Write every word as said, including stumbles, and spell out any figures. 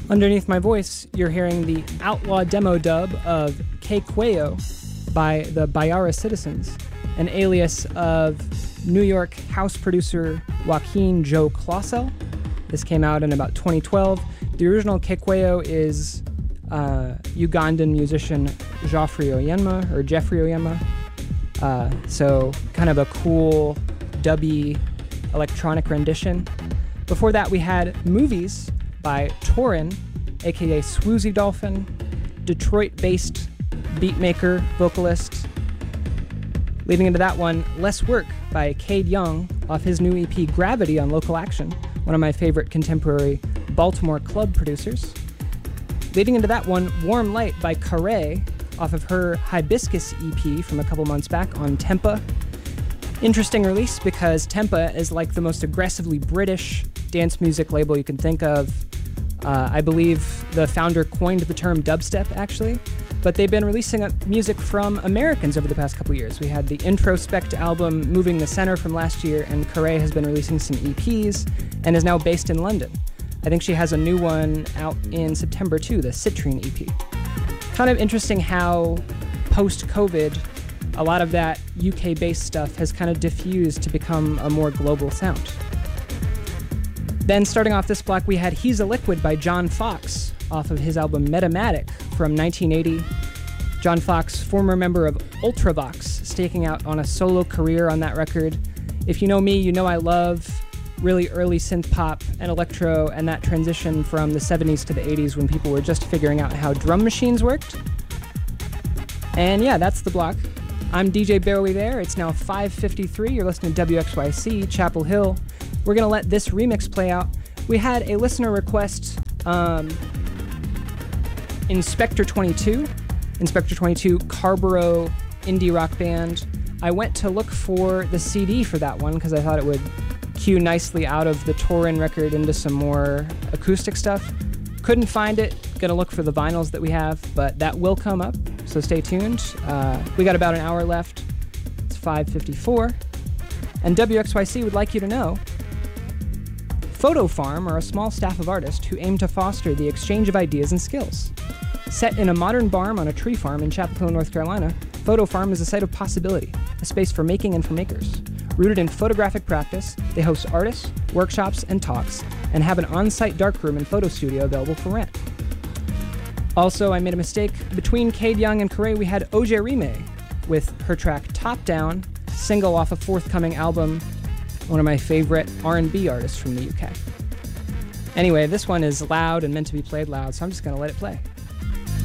Underneath my voice, you're hearing the outlaw demo dub of Quequeo by the Bayara Citizens, an alias of New York house producer Joaquin Joe Clausel. This came out in about twenty twelve. The original Quequeo is uh, Ugandan musician Geoffrey Oyema, or Jeffrey Oyema. Uh, so kind of a cool, dubby electronic rendition. Before that, we had Movies by Torin, aka Swoozy Dolphin, Detroit-based beatmaker, vocalist. Leading into that one, Less Work by Cade Young off his new E P Gravity on Local Action, one of my favorite contemporary Baltimore club producers. Leading into that one, Warm Light by Carré off of her Hibiscus E P from a couple months back on Tempa. Interesting release because Tempa is like the most aggressively British dance music label you can think of. Uh, I believe the founder coined the term dubstep, actually, but they've been releasing music from Americans over the past couple years. We had the Introspect album Moving the Center from last year, and Carré has been releasing some E Ps and is now based in London. I think she has a new one out in September too, the Citrine E P. Kind of interesting how post-COVID, a lot of that U K-based stuff has kind of diffused to become a more global sound. Then starting off this block, we had He's a Liquid by John Fox off of his album Metamatic from nineteen eighty. John Fox, former member of Ultravox, staking out on a solo career on that record. If you know me, you know I love really early synth pop and electro and that transition from the seventies to the eighties when people were just figuring out how drum machines worked. And yeah, that's the block. I'm D J Barely There. It's now five fifty-three. You're listening to W X Y C, Chapel Hill. We're going to let this remix play out. We had a listener request, um, Inspector twenty-two. Inspector twenty-two, Carborough indie rock band. I went to look for the C D for that one because I thought it would cue nicely out of the Torin record into some more acoustic stuff. Couldn't find it. Gonna look for the vinyls that we have, but that will come up, so stay tuned. Uh, we got about an hour left. It's five fifty-four. And W X Y C would like you to know Photo Farm are a small staff of artists who aim to foster the exchange of ideas and skills. Set in a modern barn on a tree farm in Chapel Hill, North Carolina, Photo Farm is a site of possibility, a space for making and for makers. Rooted in photographic practice, they host artists, workshops, and talks, and have an on-site darkroom and photo studio available for rent. Also, I made a mistake. Between Cade Young and Carré, we had Oje Rime with her track Top Down, single off a forthcoming album, one of my favorite R and B artists from the U K. Anyway, this one is loud and meant to be played loud, so I'm just going to let it play.